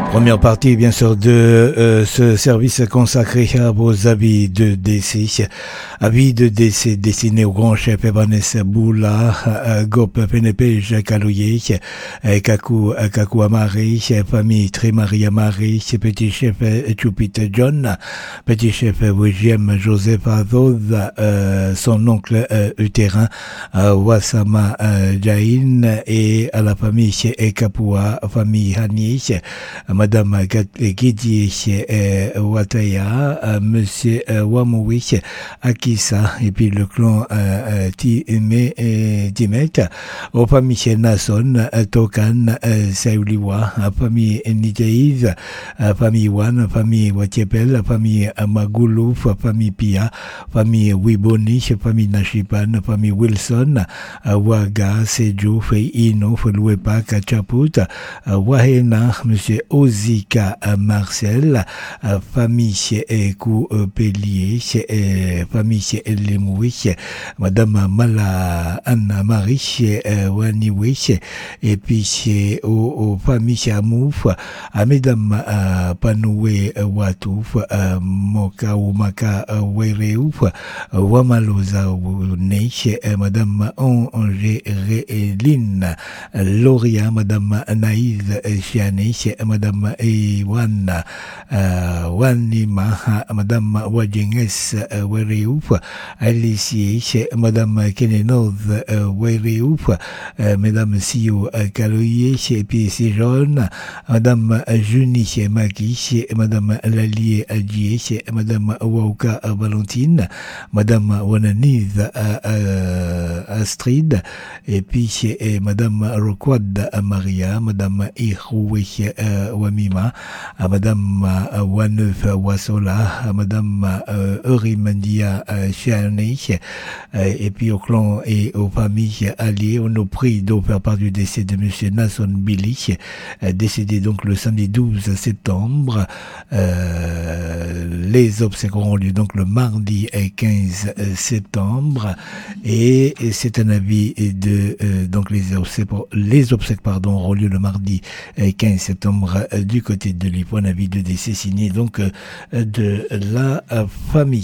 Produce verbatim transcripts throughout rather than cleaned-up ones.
Première partie, bien sûr, de euh, ce service consacré à vos avis de décès. Avis de décès destinés au grand chef Evanes Boula, Gop Penepe Jakalouye, Kaku Kaku Amari, famille Trémarie Amari, petit chef Chupit John, petit chef William Joseph Azoz, euh, son oncle euh, utérin Wassama euh, Jain, et à la famille Kapua, famille Hani, Madame Gidi euh, Wataya, euh, Monsieur euh, Wamoui, Akissa, et puis le clan euh, Time et Dimet, aux familles Nason, Tokan, Saouliwa, famille Nideiz, famille Wan, famille Watiepel, famille Magulu, famille Pia, famille Wiboni, famille Nashipan, famille Wilson, Waga, Seju, Ino, Louepa, Kachaput, Wahena, Monsieur Ozika Marcel, famille Kou Pellier, famille Lemoui, Madame Mala Anna Marie Waniwi, et puis aux familles Amouf, à Mesdames Panoué Watouf, Moka ou Maka Wereouf, Wamaloza Neich, Madame Angéline Loria, Madame Naïs Chiane, Madame Ewan Wanima, Madame Wajenges Wereouf, Alicie, Madame Kenenoz Wereouf, Madame Sio Kaloye, et puis Sijon, Madame Juni Maki, Madame Lalie Adjie, Madame Wauka Valentine, Madame Wananiz Astrid, et puis Madame Roquad Maria, Madame Iroué Wamima, Madame Waneuf Wasola, Madame Eurimandia Chiane, et puis au clan et aux familles alliées, on nous prie de faire part du décès de Monsieur Nasson Billy, décédé donc le samedi douze septembre. Euh, les obsèques auront lieu donc le mardi quinze septembre, et, et c'est un avis de euh, donc les obsèques, les obsèques pardon auront lieu le mardi quinze septembre euh, du côté de l'Ipo, un avis de décès signé donc euh, de la euh, famille.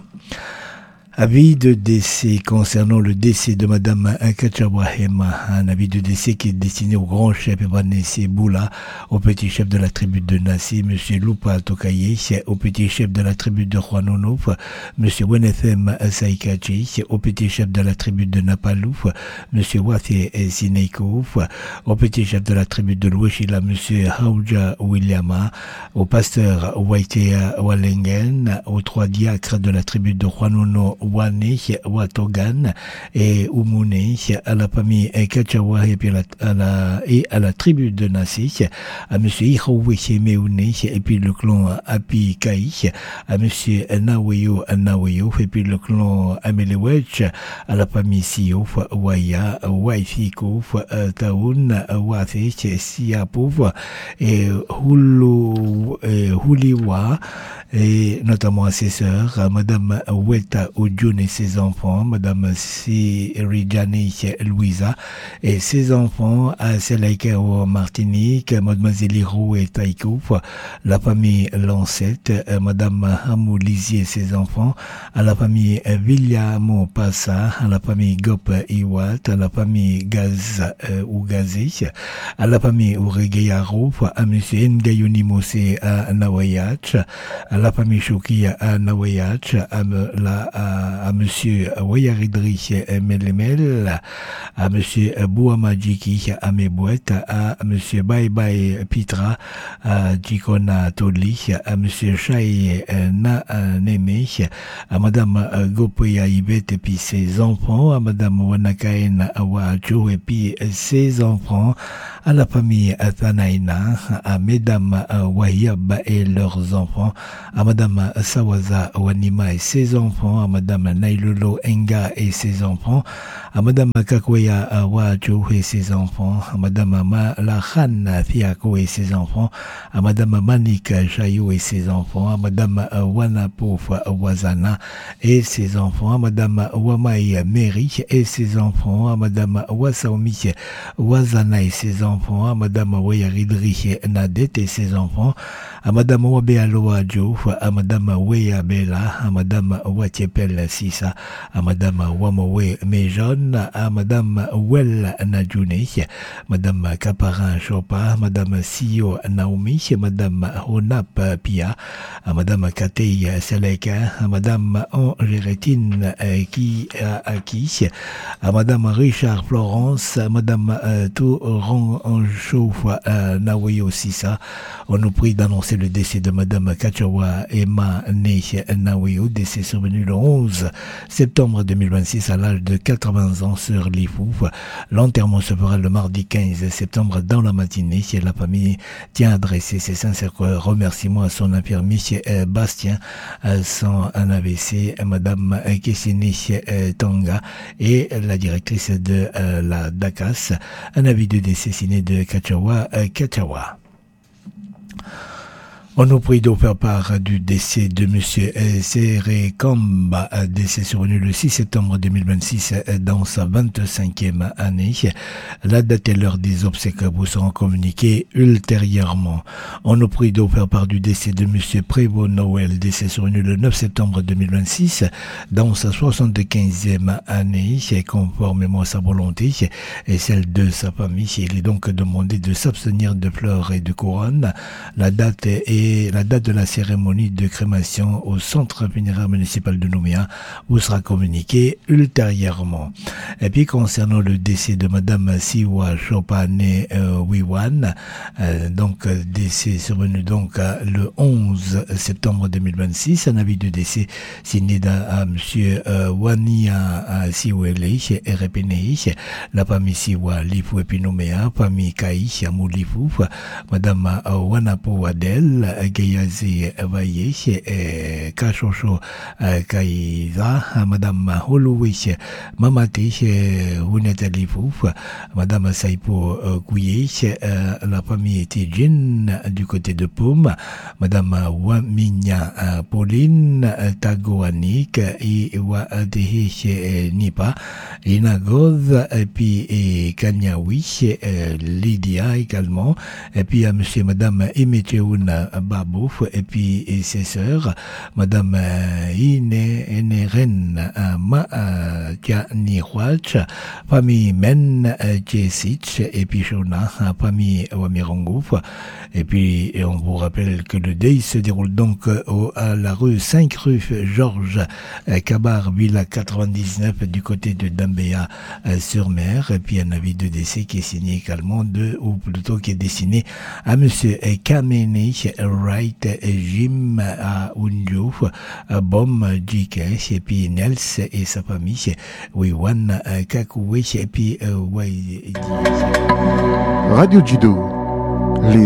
Avis de décès concernant le décès de Madame Kachawahema, un avis de décès qui est destiné au grand chef Evanes Boula, au petit chef de la tribu de Nassi, Monsieur Lupa Tokaye, au petit chef de la tribu de Juanonouf, Monsieur Wenethem Saikachi, au petit chef de la tribu de Napalouf, Monsieur Wathi Sineikouf, au petit chef de la tribu de Louechila, Monsieur Hauja Williama, au pasteur Waitea Walengen, aux trois diacres de la tribu de Juanono Wane, Watogan et Umune, à la famille Kachawa et, puis à, la, à, la, et à la tribu de Nassi, à M. Ihowe Meune, et puis le clan Api Kai, à M. Naweyo Naweyo, et puis le clan Amelewech, à la famille Sio, Waya, Waifiko, Taoun, Wathi, Siapouf, et Hulu, Huliwa, et notamment à ses sœurs, à Madame Weta Ojun et ses enfants, Madame Sirijani Louisa et ses enfants, à Selaika au Martinique, Mademoiselle Hiro et Taïkouf, la famille Lancette, Madame Hamou Lizier et ses enfants, à la famille Villamo Passa, à la famille Gop Iwat, à la famille Gaz euh, ou Gazé, à la famille Uregeyaro, à Monsieur Ngayuni Mose à Nawayach, à la famille Chouki à Nawayach, à, la, à, à Monsieur Wayaridri Melemel, à Monsieur Bouamadjiki à Mebouet, à Monsieur Bye Bye Pitra à Djikona Toli, à Monsieur Chai Na Neme, à Madame Gopoya Ibet et puis ses enfants, à Madame Wanakaen Awajo et puis ses enfants, à la famille Athanaina, à Mesdames Wayab et leurs enfants, à Madame Sawaza Wanima et ses enfants, à Madame Nailolo Enga et ses enfants, à Madame Kakwea Wajo et ses enfants, à Madame Malakhan Thiako et ses enfants, à Madame Manik Chayou et ses enfants, à Madame Wanapouf Wazana et ses enfants, à Madame Wamai Meri et ses enfants, à Madame Wasaomi Wazana et ses enfants, à Madame Weyaridri Nadet et ses enfants, à Madame Wabealoa Jo, à Madame Weya Bella, à Madame Watiepel Sissa, à Madame Wamowe Mejon, à Madame Well Najune, Madame Kaparin Chopa, Madame Sio Naomi, Madame Honap Pia, à Madame Katei Seleka, à Madame Angéretine qui a acquis, à Madame Richard Florence, à Madame Touran Chouf Nawayo Sissa. On nous prie d'annoncer le décès de Madame Kachawa Emma Ney Nawayo, décès survenu le onze septembre deux mille vingt-six à l'âge de quatre-vingts ans sur Lifou. L'enterrement se fera le mardi quinze septembre dans la matinée. La famille tient à adresser ses sincères remerciements à son infirmier Bastien, son A V C, Madame Kessini Tonga et la directrice de la D A C A S. Un avis de décès signé de Kachawa Kachawa. On nous prie de faire part du décès de Monsieur Seré Kamba, décès survenu le six septembre deux mille vingt-six dans sa vingt-cinquième année. La date et l'heure des obsèques vous seront communiquées ultérieurement. On nous prie de faire part du décès de Monsieur Prévost Noël, décès survenu le neuf septembre deux mille vingt-six dans sa soixante-quinzième année, conformément à sa volonté et celle de sa famille. Il est donc demandé de s'abstenir de fleurs et de couronnes. La date est la date de la cérémonie de crémation au centre funéraire municipal de Nouméa vous sera communiquée ultérieurement. Et puis concernant le décès de Madame Siwa Chopane euh, Wiwan, euh, donc décès survenu donc euh, le onze septembre deux mille vingt-six, un avis de décès signé à Monsieur euh, Wania Siwele et Repene, la famille Siwa Lifou et puis Nouméa, famille Kai Amou Lifou, Madame euh, Wanapo Wadel Gayazi Vaye, Kachocho Kaiza, Madame Holouish, Mamate, Huneta Lifou, Madame Saipo Kouye, la famille Tijin du côté de Poum, Madame Waminya Pauline, Tagoanik, Iwadehe Nipa, Inagoz, et puis Kanyawi, Lydia également, et puis à Monsieur Madame Imecheouna Babouf, et puis et ses sœurs, Madame Ine Eneren Ma Tianihwach, famille Men Jesich, et puis Shona, famille Wamirongouf. Et puis et on vous rappelle que le deuil se déroule donc au, à la rue cinq rue Georges Cabar, Villa quatre-vingt-dix-neuf du côté de Dambéa sur mer. Et puis un avis de décès qui est signé également de, ou plutôt qui est destiné à Monsieur Kamene Wright Jim à Unjo, Bom J K, et puis Nels et sa famille, Wiwan Kakoué, et puis Radio Judo. Les